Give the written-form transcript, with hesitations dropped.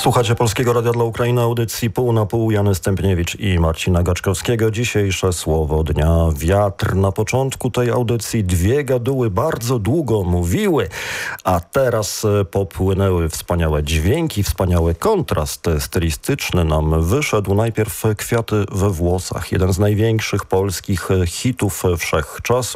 Słuchacie Polskiego Radia dla Ukrainy, audycji pół na pół. Jany Stępniewicz i Marcina Gaczkowskiego. Dzisiejsze słowo dnia: wiatr. Na początku tej audycji dwie gaduły bardzo długo mówiły, a teraz popłynęły wspaniałe dźwięki, wspaniały kontrast stylistyczny nam wyszedł. Najpierw Kwiaty we włosach, jeden z największych polskich hitów wszechczasów.